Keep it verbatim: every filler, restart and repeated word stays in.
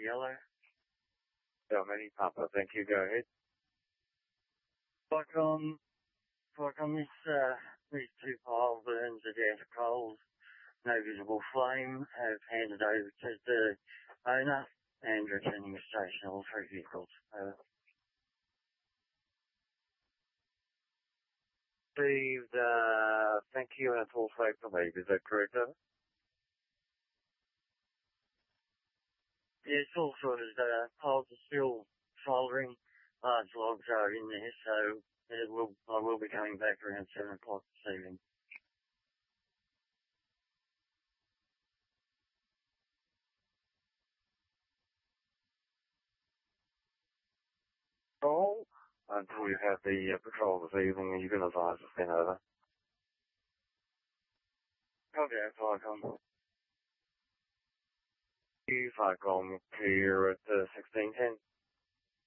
yellow. Germany, Papa. Thank you. Go ahead. Like on, like on this, uh, these two pile burns of gas coals, no visible flame, have handed over to the owner and returning the station all three vehicles. Uh, Steve, uh, thank you, and it's all safe for me. Is that correct, over? Yeah, it's all sorted. Uh, poles are still soldering. Large logs are in there, so it will, I will be coming back around seven o'clock this evening. Oh, until you have the uh, patrol this evening, you can advise us then, over. Okay, Falcon. You, Falcon, clear at uh, sixteen